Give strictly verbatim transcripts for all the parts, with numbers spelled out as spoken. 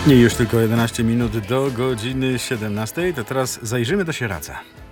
I już tylko jedenaście minut do godziny siedemnastej, to teraz zajrzymy do Sieradza.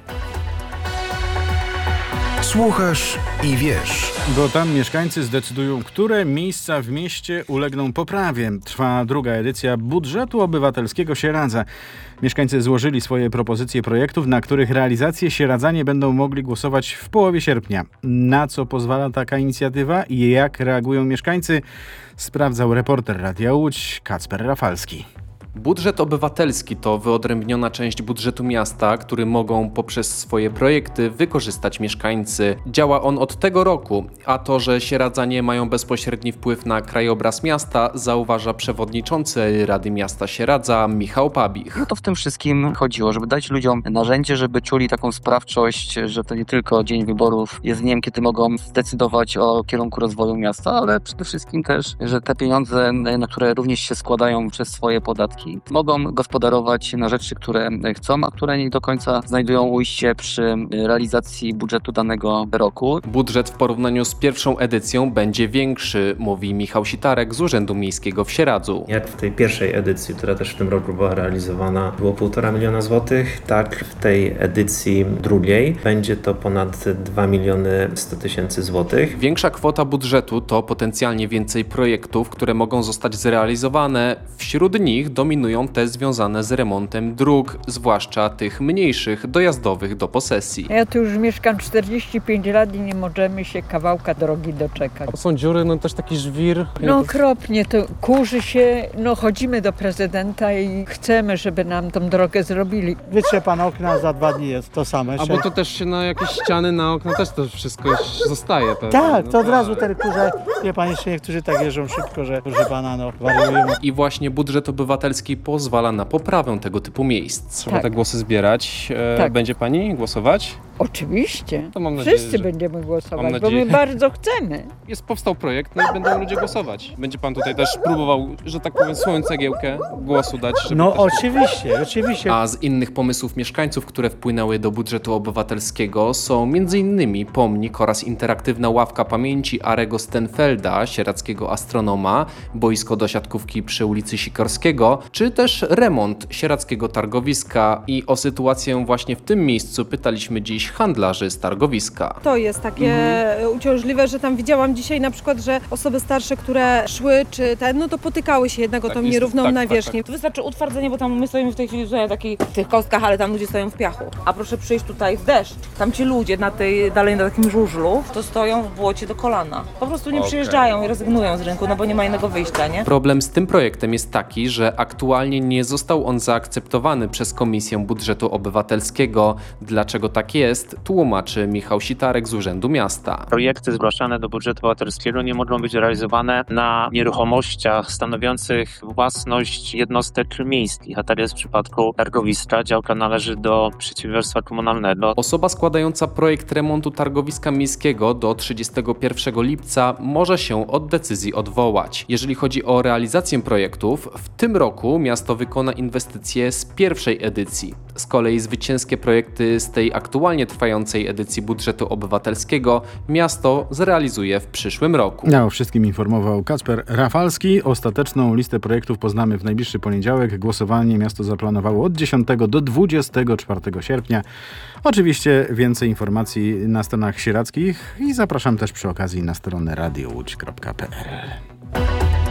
Słuchasz i wiesz. Bo tam mieszkańcy zdecydują, które miejsca w mieście ulegną poprawie. Trwa druga edycja budżetu obywatelskiego Sieradza. Mieszkańcy złożyli swoje propozycje projektów, na których realizację sieradzanie będą mogli głosować w połowie sierpnia. Na co pozwala taka inicjatywa i jak reagują mieszkańcy? Sprawdzał reporter Radia Łódź Kacper Rafalski. Budżet obywatelski to wyodrębniona część budżetu miasta, który mogą poprzez swoje projekty wykorzystać mieszkańcy. Działa on od tego roku, a to, że sieradzanie mają bezpośredni wpływ na krajobraz miasta, zauważa przewodniczący Rady Miasta Sieradza Michał Pabich. No to w tym wszystkim chodziło, żeby dać ludziom narzędzie, żeby czuli taką sprawczość, że to nie tylko dzień wyborów jest dniem, kiedy mogą zdecydować o kierunku rozwoju miasta, ale przede wszystkim też, że te pieniądze, na które również się składają przez swoje podatki, mogą gospodarować na rzeczy, które chcą, a które nie do końca znajdują ujście przy realizacji budżetu danego roku. Budżet w porównaniu z pierwszą edycją będzie większy, mówi Michał Sitarek z Urzędu Miejskiego w Sieradzu. Jak w tej pierwszej edycji, która też w tym roku była realizowana, było półtora miliona złotych, tak w tej edycji drugiej będzie to ponad dwa miliony sto tysięcy złotych. Większa kwota budżetu to potencjalnie więcej projektów, które mogą zostać zrealizowane. Wśród nich dominują te związane z remontem dróg, zwłaszcza tych mniejszych, dojazdowych do posesji. Ja tu już mieszkam czterdzieści pięć lat i nie możemy się kawałka drogi doczekać. A są dziury, no też taki żwir. No okropnie, to kurzy się, no chodzimy do prezydenta i chcemy, żeby nam tą drogę zrobili. Wytrze pan okna, za dwa dni jest to same. A bo to też się na jakieś ściany, na okna też to wszystko zostaje. Pewnie. Tak, no to od tak. razu te kurze, wie pan, jeszcze niektórzy tak jeżdżą szybko, że proszę pana, no wariują. I właśnie budżet obywatelski pozwala na poprawę tego typu miejsc. Trzeba Tak. te głosy zbierać. E, Tak. Będzie pani głosować? Oczywiście. To mam nadzieję, Wszyscy że... będziemy głosować, mam bo nadzieję. my bardzo chcemy. Jest, powstał projekt, no i będą ludzie głosować. Będzie pan tutaj też próbował, że tak powiem, swoją cegiełkę głosu dać, żeby No też... oczywiście, oczywiście. A z innych pomysłów mieszkańców, które wpłynęły do budżetu obywatelskiego, są m.in. pomnik oraz interaktywna ławka pamięci Arego Stenfelda, sieradzkiego astronoma, boisko do siatkówki przy ulicy Sikorskiego, czy też remont sieradzkiego targowiska. I o sytuację właśnie w tym miejscu pytaliśmy dziś handlarzy z targowiska. To jest takie mhm. uciążliwe, że tam widziałam dzisiaj na przykład, że osoby starsze, które szły, czy ten, no to potykały się jednak o Tak, tą jest- nierówną tak, nawierzchnię. tak, Wystarczy utwardzenie, bo tam my stoimy w tej chwili tutaj na takich tych kostkach, ale tam ludzie stoją w piachu. A proszę przyjść tutaj w deszcz. Tam ci ludzie na tej, dalej na takim żużlu, to stoją w błocie do kolana. Po prostu nie Okej. przyjeżdżają i rezygnują z rynku, no bo nie ma innego wyjścia, nie? Problem z tym projektem jest taki, że aktualnie nie został on zaakceptowany przez Komisję Budżetu Obywatelskiego. Dlaczego tak jest, tłumaczy Michał Sitarek z Urzędu Miasta. Projekty zgłaszane do budżetu obywatelskiego nie mogą być realizowane na nieruchomościach stanowiących własność jednostek miejskich, a tak jest w przypadku targowiska. Działka należy do przedsiębiorstwa komunalnego. Osoba składająca projekt remontu targowiska miejskiego do trzydziestego pierwszego lipca może się od decyzji odwołać. Jeżeli chodzi o realizację projektów, w tym roku miasto wykona inwestycje z pierwszej edycji. Z kolei zwycięskie projekty z tej aktualnie trwającej edycji budżetu obywatelskiego miasto zrealizuje w przyszłym roku. Ja o wszystkim informował Kacper Rafalski. Ostateczną listę projektów poznamy w najbliższy poniedziałek. Głosowanie miasto zaplanowało od dziesiątego do dwudziestego czwartego sierpnia. Oczywiście więcej informacji na stronach sierackich i zapraszam też przy okazji na stronę radio łódź kropka p l.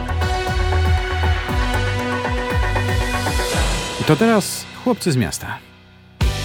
To teraz chłopcy z miasta.